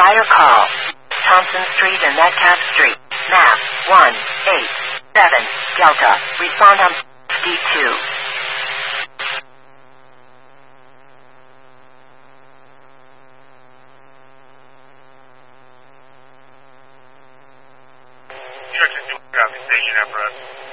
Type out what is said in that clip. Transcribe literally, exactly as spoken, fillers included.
Fire call. Thompson Street and Metcalf Street. Map one eight seven Delta. Respond on D two. Station Station apparatus.